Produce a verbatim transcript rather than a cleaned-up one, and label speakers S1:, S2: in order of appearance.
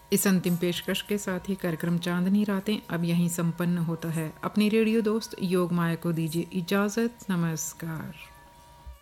S1: इस अंतिम पेशकश के साथ ही कार्यक्रम चांदनी रातें अब यहीं संपन्न होता है। अपनी रेडियो दोस्त योग माया को दीजिए इजाज़त। नमस्कार।